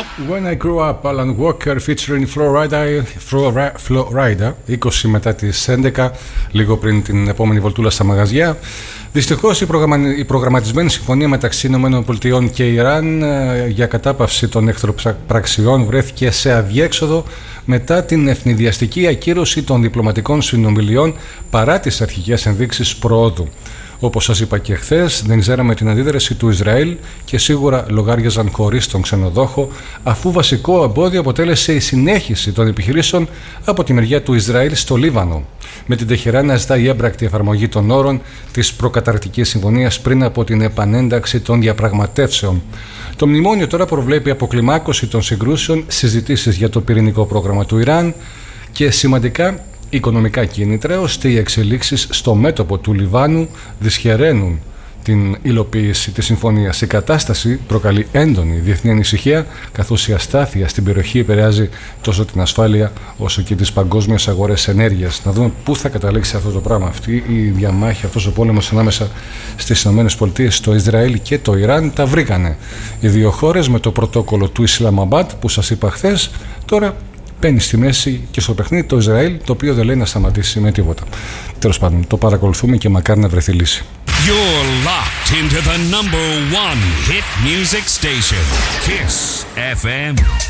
When I Grew Up, Alan Walker featuring Florida, 20 μετά τις 11, λίγο πριν την επόμενη βολτούλα στα μαγαζιά. Δυστυχώς η προγραμματισμένη συμφωνία μεταξύ ΗΠΑ και Ιράν για κατάπαυση των εχθροπραξιών βρέθηκε σε αδιέξοδο μετά την ευνηδιαστική ακύρωση των διπλωματικών συνομιλιών παρά τις αρχικές ενδείξεις προόδου. Όπως σας είπα και χθες, δεν ξέραμε την αντίδραση του Ισραήλ και σίγουρα λογάριαζαν χωρίς τον ξενοδόχο, αφού βασικό εμπόδιο αποτέλεσε η συνέχιση των επιχειρήσεων από τη μεριά του Ισραήλ στο Λίβανο, με την Τεχεράν να ζητάει έμπρακτη εφαρμογή των όρων της προκαταρκτικής συμφωνίας πριν από την επανένταξη των διαπραγματεύσεων. Το μνημόνιο τώρα προβλέπει αποκλιμάκωση των συγκρούσεων, συζητήσεις για το πυρηνικό πρόγραμμα του Ιράν και σημαντικά οικονομικά κίνητρα, ώστε οι εξελίξεις στο μέτωπο του Λιβάνου δυσχεραίνουν την υλοποίηση της συμφωνίας. Η κατάσταση προκαλεί έντονη διεθνή ανησυχία, καθώς η αστάθεια στην περιοχή επηρεάζει τόσο την ασφάλεια όσο και τις παγκόσμιες αγορές ενέργειας. Να δούμε πού θα καταλήξει αυτό το πράγμα, αυτή η διαμάχη, αυτός ο πόλεμος ανάμεσα στις ΗΠΑ, το Ισραήλ και το Ιράν. Τα βρήκανε οι δύο χώρες με το πρωτόκολλο του Ισλαμαμπάτ που σας είπα χθες. Τώρα μπαίνει στη μέση και στο παιχνίδι το Ισραήλ, το οποίο δεν λέει να σταματήσει με τίποτα. Τέλος πάντων, το παρακολουθούμε και μακάρι να βρεθεί λύση. You're locked into the number one hit music station, Kiss FM.